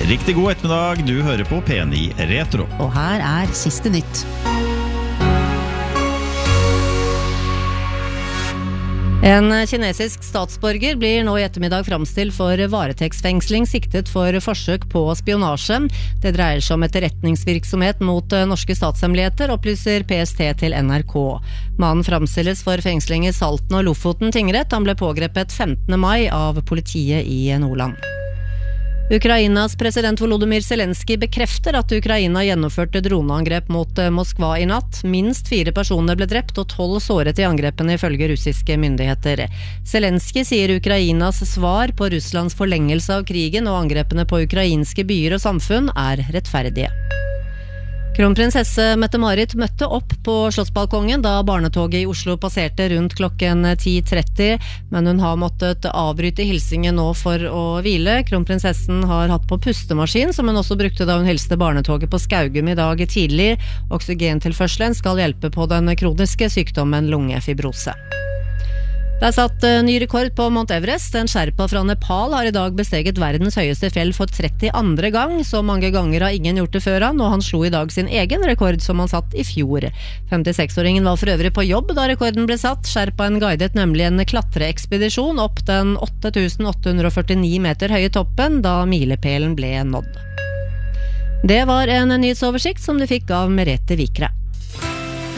Riktig god ettermiddag, du hører på P9 Retro. Og her siste nytt. En kinesisk statsborger blir nå i ettermiddag fremstilt for varetektsfengsling siktet for forsøk på spionasje. Det dreier seg om etterretningsvirksomhet mot norske statshemmeligheter, opplyser PST til NRK. Mannen fremstilles for fengsling i Salten og Lofoten tingrett. Han ble pågrepet 15. mai av politiet i Nordland. Ukrainas president Volodymyr Zelensky bekrefter at Ukraina gjennomførte droneangrep mot Moskva i natt. Minst 4 personer ble drept og 12 såret i angrepene ifølge russiske myndigheter. Zelensky sier Ukrainas svar på Russlands forlengelse av krigen og angrepene på ukrainske byer og samfunn rettferdige. Kronprinsesse Mette-Marit møtte opp på Slottsbalkongen da barnetoget i Oslo passerte rundt klokken 10:30, men hun har måttet avbryte hilsingen nå for å hvile. Kronprinsessen har hatt på pustemaskin, som hun også brukte da hun hilste barnetoget på Skaugum i dag tidlig. Oksygentilførselen skal hjelpe på den kroniske sykdommen lungefibrose. Det satt ny rekord på Mount Everest. En sherpa fra Nepal har i dag besteget verdens høyeste fjell for 32. gang. Så mange ganger har ingen gjort det før han, og han slo i dag sin egen rekord som han satt i fjor. 56-åringen var for øvrig på jobb da rekorden ble satt. Sherpaen guidet nemlig en klatreekspedisjon opp den 8849 meter høye toppen da milepælen ble nådd. Det var en nyhetsoversikt som du fikk av Merete Vikre.